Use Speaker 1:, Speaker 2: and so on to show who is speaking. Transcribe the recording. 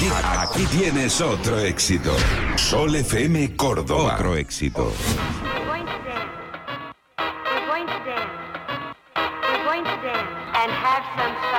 Speaker 1: Aquí tienes otro éxito. Sol FM Córdoba. Otro éxito.
Speaker 2: We're going to dance. We're going to dance. We're going to dance and have some fun.